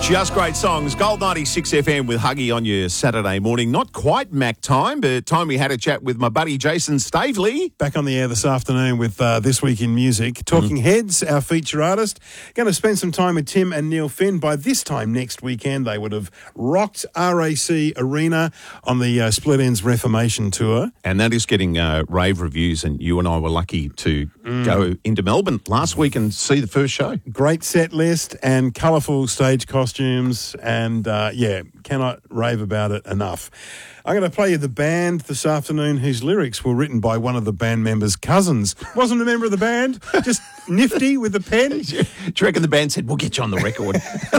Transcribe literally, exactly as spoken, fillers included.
Just great songs. Gold ninety-six F M with Huggy on your Saturday morning. Not quite Mac time, but time we had a chat with my buddy Jason Stavely. Back on the air this afternoon with uh, This Week in Music. Talking mm. Heads, our feature artist. Going to spend some time with Tim and Neil Finn. By this time next weekend, they would have rocked R A C Arena on the uh, Split Ends Reformation Tour. And that is getting uh, rave reviews, and you and I were lucky to mm. go into Melbourne last week and see the first show. Great set list and colourful stage costumes. And, uh, yeah, cannot rave about it enough. I'm going to play you the band this afternoon whose lyrics were written by one of the band members' cousins. Wasn't a member of the band, just nifty with a pen. Do you reckon the band said, we'll get you on the record?